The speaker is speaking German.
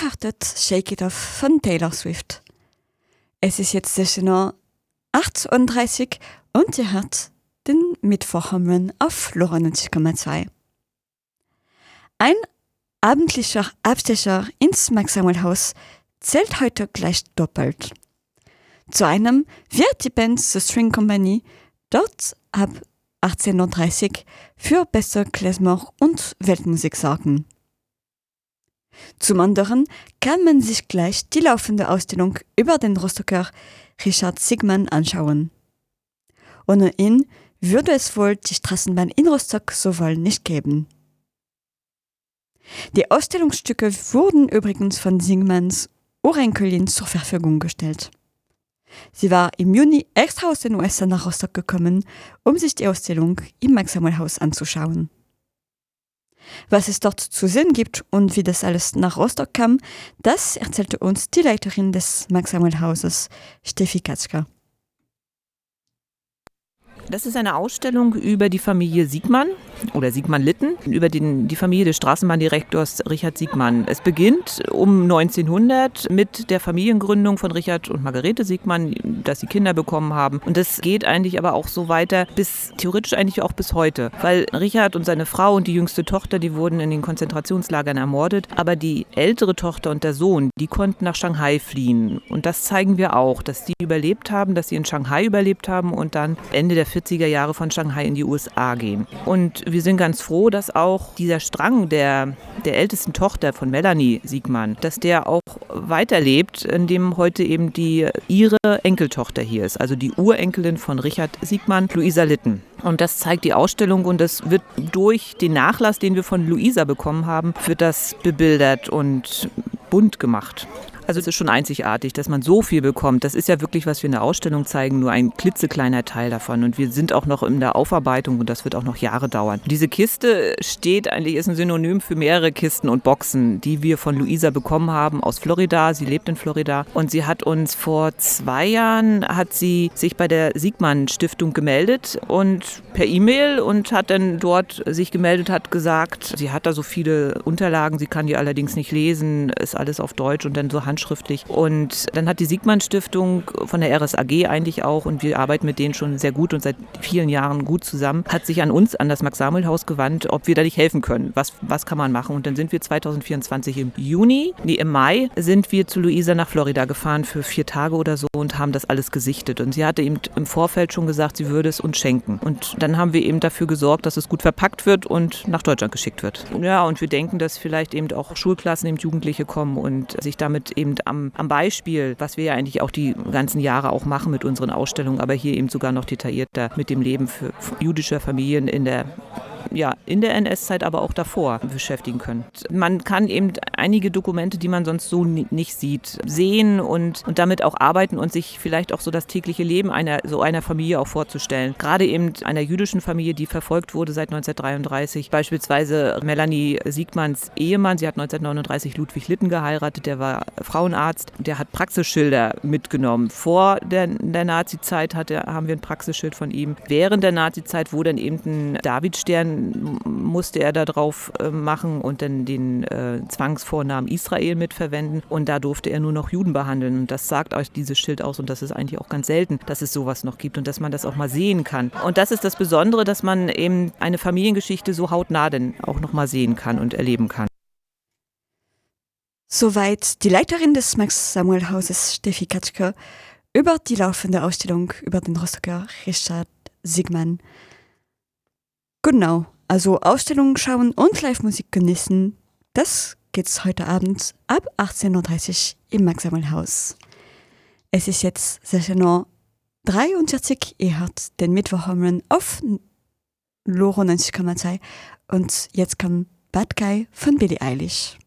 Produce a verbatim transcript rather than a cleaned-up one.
hörtet Shake It Off von Taylor Swift. Es ist jetzt sechzehn Uhr achtunddreißig und ihr hört den Mittwoch-Home-Run auf Lora neunzig Komma zwei. Ein abendlicher Abstecher ins Max-Samuel-Haus zählt heute gleich doppelt. Zu einem wird die Band The String Company dort ab achtzehn Uhr dreißig für beste Klezmer und Weltmusik sorgen. Zum anderen kann man sich gleich die laufende Ausstellung über den Rostocker Richard Siegmann anschauen. Ohne ihn würde es wohl die Straßenbahn in Rostock so wohl nicht geben. Die Ausstellungsstücke wurden übrigens von Siegmanns Urenkelin zur Verfügung gestellt. Sie war im Juni extra aus den U S A nach Rostock gekommen, um sich die Ausstellung im Max-Samuel-Haus anzuschauen. Was es dort zu sehen gibt und wie das alles nach Rostock kam, das erzählte uns die Leiterin des Max-Samuel-Hauses, Steffi Katzka. Das ist eine Ausstellung über die Familie Siegmann oder Siegmann-Litten, über den, die Familie des Straßenbahndirektors Richard Siegmann. Es beginnt um neunzehnhundert mit der Familiengründung von Richard und Margarete Siegmann, dass sie Kinder bekommen haben. Und das geht eigentlich aber auch so weiter, bis theoretisch eigentlich auch bis heute. Weil Richard und seine Frau und die jüngste Tochter, die wurden in den Konzentrationslagern ermordet. Aber die ältere Tochter und der Sohn, die konnten nach Shanghai fliehen. Und das zeigen wir auch, dass die überlebt haben, dass sie in Shanghai überlebt haben und dann Ende der vierziger Jahre von Shanghai in die U S A gehen. Und wir sind ganz froh, dass auch dieser Strang der, der ältesten Tochter von Melanie Siegmann, dass der auch weiterlebt, indem heute eben die ihre Enkeltochter hier ist, also die Urenkelin von Richard Siegmann, Luisa Litten. Und das zeigt die Ausstellung und das wird durch den Nachlass, den wir von Luisa bekommen haben, wird das bebildert und bunt gemacht. Also es ist schon einzigartig, dass man so viel bekommt. Das ist ja wirklich, was wir in der Ausstellung zeigen, nur ein klitzekleiner Teil davon. Und wir sind auch noch in der Aufarbeitung und das wird auch noch Jahre dauern. Diese Kiste steht eigentlich, ist ein Synonym für mehrere Kisten und Boxen, die wir von Luisa bekommen haben aus Florida. Sie lebt in Florida und sie hat uns vor zwei Jahren, hat sie sich bei der Siegmann Stiftung gemeldet und per E-Mail und hat dann dort sich gemeldet, hat gesagt, sie hat da so viele Unterlagen, sie kann die allerdings nicht lesen, ist alles auf Deutsch und dann so handschriftlich. Und dann hat die Siegmann Stiftung von der R S A G eigentlich auch, und wir arbeiten mit denen schon sehr gut und seit vielen Jahren gut zusammen, hat sich an uns, an das Max-Samuel-Haus gewandt, ob wir da nicht helfen können. Was, was kann man machen? Und dann sind wir zwanzig vierundzwanzig im Juni, nee, im Mai sind wir zu Luisa nach Florida gefahren für vier Tage oder so und haben das alles gesichtet. Und sie hatte eben im Vorfeld schon gesagt, sie würde es uns schenken. Und dann haben wir eben dafür gesorgt, dass es gut verpackt wird und nach Deutschland geschickt wird. Ja, und wir denken, dass vielleicht eben auch Schulklassen, eben Jugendliche kommen und sich damit eben am, am Beispiel, was wir ja eigentlich auch die ganzen Jahre auch machen mit unseren Ausstellungen, aber hier eben sogar noch detaillierter mit dem Leben für, für jüdischer Familien in der ja, in der N S-Zeit, aber auch davor beschäftigen können. Man kann eben einige Dokumente, die man sonst so n- nicht sieht, sehen und, und damit auch arbeiten und sich vielleicht auch so das tägliche Leben einer so einer Familie auch vorzustellen. Gerade eben einer jüdischen Familie, die verfolgt wurde seit neunzehnhundertdreiunddreißig. Beispielsweise Melanie Siegmanns Ehemann, sie hat neunzehnhundertneununddreißig Ludwig Litten geheiratet, der war Frauenarzt, der hat Praxisschilder mitgenommen. Vor der, der Nazi-Zeit hatte, haben wir ein Praxisschild von ihm. Während der Nazi-Zeit, wo dann eben ein Davidstern musste er da drauf äh, machen und dann den äh, Zwangsvornamen Israel mitverwenden und da durfte er nur noch Juden behandeln und das sagt euch dieses Schild aus und das ist eigentlich auch ganz selten, dass es sowas noch gibt und dass man das auch mal sehen kann. Und das ist das Besondere, dass man eben eine Familiengeschichte so hautnah denn auch noch mal sehen kann und erleben kann. Soweit die Leiterin des Max-Samuel-Hauses, Steffi Katzka, über die laufende Ausstellung über den Rostocker Richard Siegmann. Genau, also Ausstellungen schauen und Live-Musik genießen, das geht's heute Abend ab achtzehn Uhr dreißig im Max-Samuel-Haus. Es ist jetzt sechzehn Uhr dreiundvierzig, ihr hört den Mittwoch-Home-Run auf Lora neunzig Komma zwei und jetzt kommt Bad Guy von Billie Eilish.